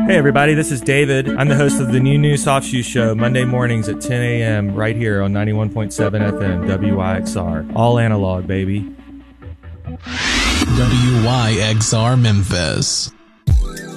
Hey everybody, this is David. I'm the host of the New Soft Shoe Show, Monday mornings at 10 a.m. right here on 91.7 FM WYXR. All analog, baby. WYXR Memphis.